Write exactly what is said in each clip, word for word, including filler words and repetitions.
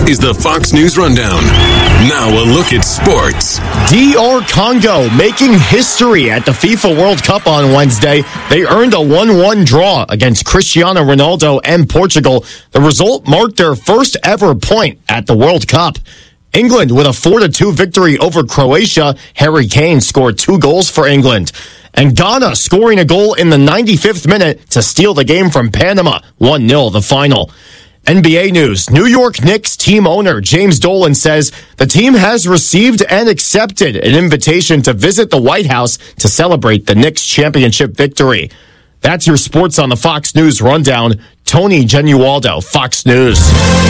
is the Fox News Rundown. Now a look at sports. D R Congo making history at the FIFA World Cup on Wednesday. They earned a one one draw against Cristiano Ronaldo and Portugal. The result marked their first ever point at the World Cup. England with a four to two victory over Croatia. Harry Kane scored two goals for England. And Ghana scoring a goal in the ninety-fifth minute to steal the game from Panama. one nil the final. N B A news. New York Knicks team owner James Dolan says the team has received and accepted an invitation to visit the White House to celebrate the Knicks championship victory. That's your sports on the Fox News Rundown. Tony Genualdo, Fox News.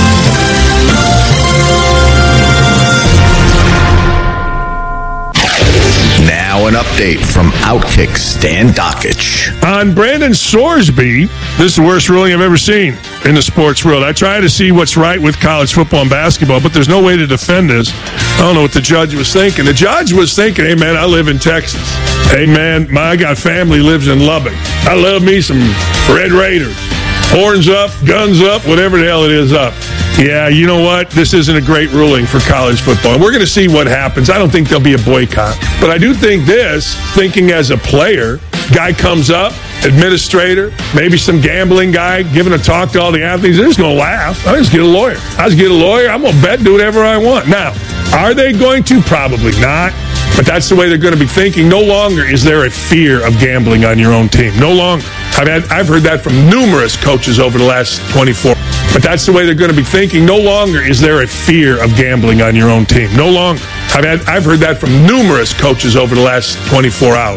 Now an update from Outkick Stan Dockich. On Brandon Sorsby, this is the worst ruling I've ever seen in the sports world. I try to see what's right with college football and basketball, but there's no way to defend this. I don't know what the judge was thinking. The judge was thinking, hey, man, I live in Texas. Hey, man, my got family lives in Lubbock. I love me some Red Raiders. Horns up, guns up, whatever the hell it is up. Yeah, you know what? This isn't a great ruling for college football. And we're going to see what happens. I don't think there'll be a boycott. But I do think this, thinking as a player, guy comes up, administrator, maybe some gambling guy, giving a talk to all the athletes. They're just going to laugh. I just get a lawyer. I just get a lawyer. I'm going to bet, do whatever I want. Now, are they going to? Probably not. But that's the way they're going to be thinking. No longer is there a fear of gambling on your own team. No longer. I've had, I've heard that from numerous coaches over the last twenty-four. But that's the way they're going to be thinking. No longer is there a fear of gambling on your own team. No longer. I've had, I've heard that from numerous coaches over the last twenty-four hours.